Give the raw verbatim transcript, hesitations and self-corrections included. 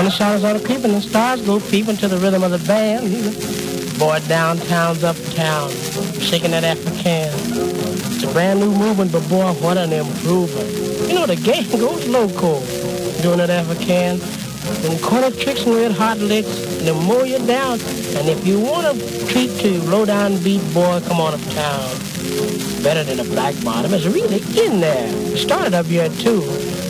When the shadows are creeping and stars go peeping to the rhythm of the band, boy, downtown's uptown, shaking that African. It's a brand new movement, but boy, what an improvement. You know, the gang goes loco doing that African. Them corner tricks and red hot licks, they'll mow you down. And if you want a treat to low down beat, boy, come on uptown. Better than a black bottom. It's really in there. Started up here, too.